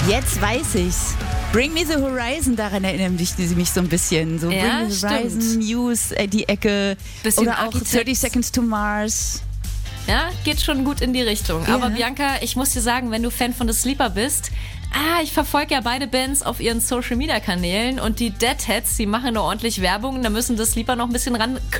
Jetzt weiß ich's. Bring Me the Horizon, daran erinnern sie mich so ein bisschen. So Ja, Bring Me the stimmt. Horizon, Muse, die Ecke. Bisschen Oder auch Architects. 30 Seconds to Mars. Ja, geht schon gut in die Richtung. Ja. Aber Bianca, ich muss dir sagen, wenn du Fan von The Sleeper bist, ich verfolge ja beide Bands auf ihren Social-Media-Kanälen und die Deadheads, die machen nur ordentlich Werbung, da müssen The Sleeper noch ein bisschen ran